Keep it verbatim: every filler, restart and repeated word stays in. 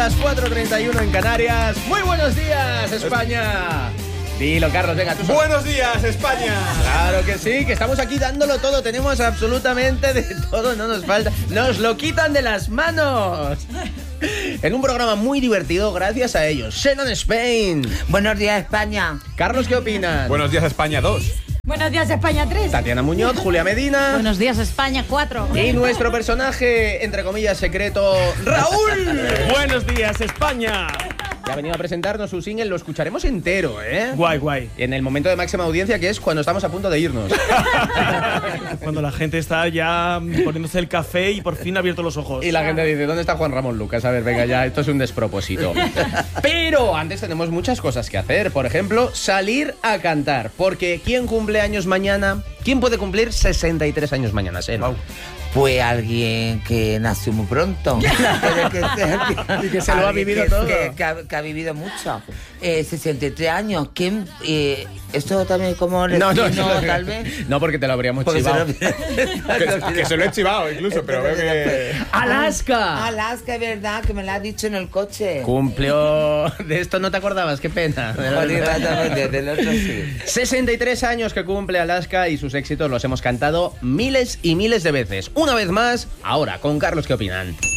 las cuatro treinta y uno en Canarias. Muy buenos días, España. Dilo, Carlos, venga, tú solo. Buenos días, España. Claro que sí, que estamos aquí dándolo todo. Tenemos absolutamente de todo, no nos falta. Nos lo quitan de las manos. En un programa muy divertido gracias a ellos. Shannon Spain. Buenos días, España. Carlos, ¿qué opinas? Buenos días, España dos. Buenos días, España tres. Tatiana Muñoz, Julia Medina. Buenos días, España cuatro. Y nuestro personaje, entre comillas, secreto, Raúl. Buenos días, España. Ya ha venido a presentarnos su single, lo escucharemos entero, ¿eh? Guay, guay. En el momento de máxima audiencia, que es cuando estamos a punto de irnos. Cuando la gente está ya poniéndose el café y por fin ha abierto los ojos. Y la gente dice, ¿dónde está Juan Ramón Lucas? A ver, venga ya, esto es un despropósito. Pero antes tenemos muchas cosas que hacer. Por ejemplo, salir a cantar. Porque ¿quién cumple años mañana? ¿Quién puede cumplir sesenta y tres años mañana, Seno? Wow. Pues alguien que nació muy pronto. Pero que sea- Y que se lo ha alguien vivido que- todo. Que, que ha, que ha vivido mucho. Eh, sesenta y tres años. ¿Quién? Eh, ¿Esto también como No, no, destino, no, tal vez? no, porque te lo habríamos Porque se chivado. lo- Que, que se lo he chivado incluso, pero veo que... ¡Alaska! Alaska, es verdad, que me lo has dicho en el coche. Cumplió... De esto no te acordabas, qué pena. Joder, exactamente, del otro sí. sesenta y tres años que cumple Alaska y sus éxitos los hemos cantado miles y miles de veces. Una vez más, ahora con Carlos, ¿qué opinan?